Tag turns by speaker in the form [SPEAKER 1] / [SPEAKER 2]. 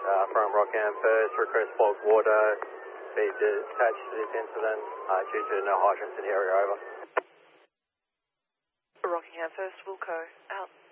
[SPEAKER 1] from Rockingham First, request bulk water be attached to this incident due to no hydrants in the area, over.
[SPEAKER 2] Rockingham First, Wilco, out.